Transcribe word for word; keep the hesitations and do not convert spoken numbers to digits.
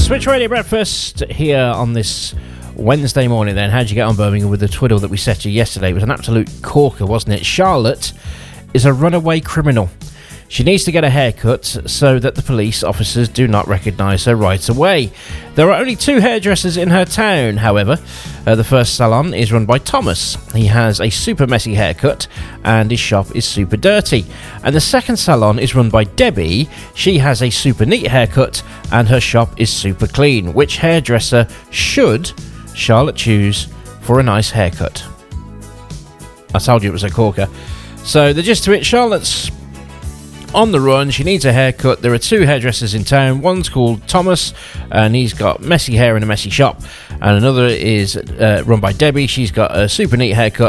Switch Radio Breakfast here on this Wednesday morning then. How'd you get on, Birmingham, with the twiddle that we set you yesterday? It was an absolute corker, wasn't it? Charlotte is a runaway criminal. She needs to get a haircut so that the police officers do not recognise her right away. There are only two hairdressers in her town, however. Uh, the first salon is run by Thomas. He has a super messy haircut and his shop is super dirty. And the second salon is run by Debbie. She has a super neat haircut and her shop is super clean. Which hairdresser should Charlotte choose for a nice haircut? I told you it was a corker. So the gist of it, Charlotte's on the run. She needs a haircut. There are two hairdressers in town. One's called Thomas and he's got messy hair in a messy shop, and another is uh, run by Debbie. She's got a super neat haircut